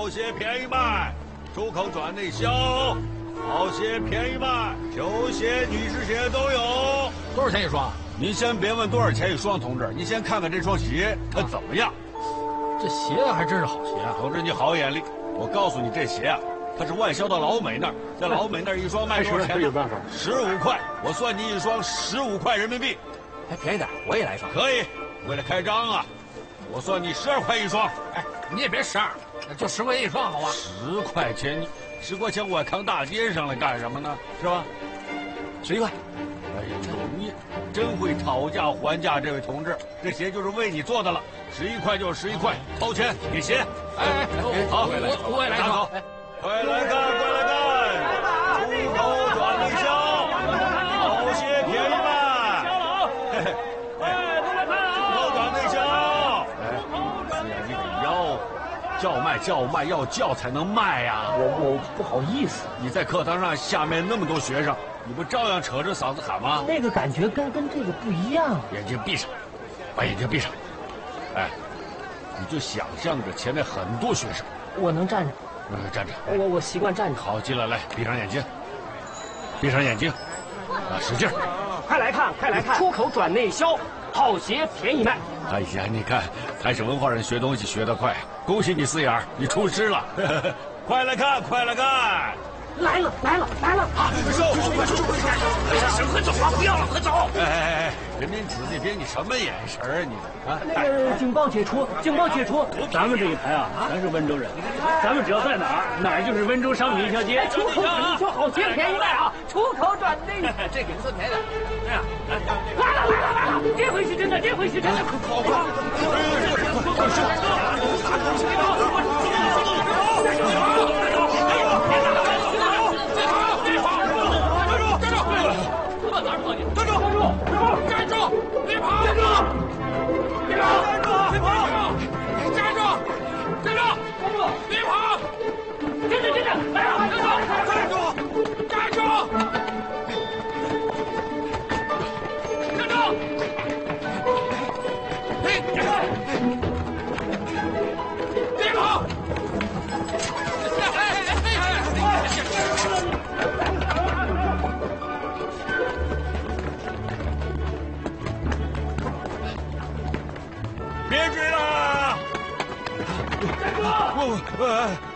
好些便宜卖，出口转内销，好些便宜卖，球鞋、女士鞋都有。 多少钱一双？ 您先别问多少钱一双，同志，您先看看这双鞋它怎么样。 这鞋还真是好鞋啊！ 同志，你好眼力，我告诉你，这鞋啊，它是外销到老美那儿，在老美那儿一双卖多少钱？ 有办法 ，15块，我算你一双15块人民币。 还便宜点，我也来一双。 可以，为了开张啊，我算你12块一双。 哎，你也别12，就10块钱一双，好吧 ？10块钱，10块钱我扛大街上来干什么呢？是吧 ？11块。 哎呦，你真会讨价还价，这位同志，这鞋就是为你做的了，11块就是11块，掏钱给鞋。 哎， 好， 我也来一双。 快来看，快来看，出口转内销，好鞋便宜卖。叫卖要叫才能卖呀！ 我不好意思。 你在课堂上下面那么多学生，你不照样扯着嗓子喊吗？ 那个感觉跟这个不一样。 眼睛闭上，把眼睛闭上。哎，你就想象着前面很多学生。 我能站着。 站着。 我习惯站着。 好，进来，来，闭上眼睛，闭上眼睛，啊，使劲！ 快来看，快来看，出口转内销，好鞋便宜卖。 哎呀，你看，还是文化人学东西学得快，恭喜你4眼，你出师了！快来看，快来看！ 来了！ 啊，收！ 快走啊！不要了，快走！ 哎，人民子那边你什么眼神啊你啊？ 那个警报解除！ 咱们这一排啊，全是温州人，咱们只要在哪儿就是温州商品一条街。 出口转内销，好鞋便宜卖啊！出口转内， 这给您算便宜的。这样， 来了！这回是真的， 别追了！